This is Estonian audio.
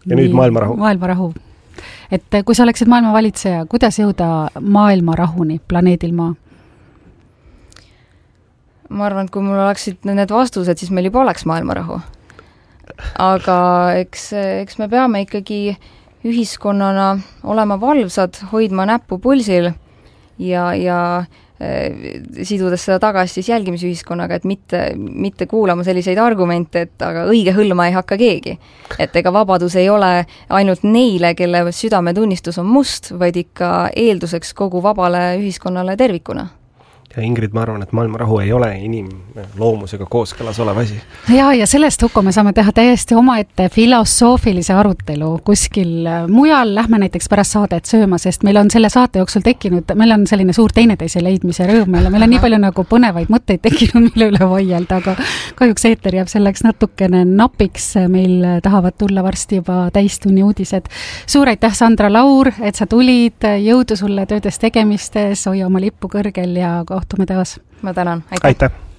Ja nüüd maailmarahu. Maailmarahu. Et kui sa oleksid maailma valitseja, kuidas jõuda maailmarahuni planeedil Maa? Ma arvan, et kui mul oleksid need vastused, siis meil juba oleks maailmarahu. Aga eks me peame ikkagi ühiskonnana olema valvsad, hoidma näppu pulsil ja sidudes seda tagasi siis jälgimisühiskonnaga, et mitte kuulama selliseid argumente, et aga õige hõlma ei hakka keegi. Et ega vabadus ei ole ainult neile, kelle südametunnistus on must, vaid ikka eelduseks kogu vabale ühiskonnale tervikuna. Ja Ingrid, ma arvan, et maailmarahu ei ole inimloomusega kooskõlas olev asi. Ja sellest hukku me saame teha täiesti omaette filosoofilise arutelu kuskil mujal, lähme näiteks pärast saadet sööma, sest meil on selle saate jooksul tekkinud, meil on selline suur teineteise leidmise rõõm, meil on nii palju nagu põnevaid mõtteid tekkinud, mille üle vaielda, aga kahjuks eeter jääb selleks natukene napiks, meil tahavad tulla varsti juba täistunni uudised. Suur aitäh, Sandra Laur, et sa tulid, jõudu sulle töödes tegemistes, hoia oma lippu kõrgel ja kohtume taas. Ma tänan. Aitäh.